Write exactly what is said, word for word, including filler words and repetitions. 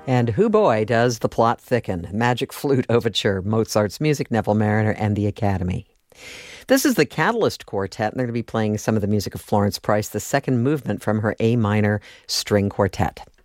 And who boy does the plot thicken? Magic Flute Overture, Mozart's Music, Neville Mariner, and the Academy. This is the Catalyst Quartet, and they're going to be playing some of the music of Florence Price, the second movement from her A minor string quartet.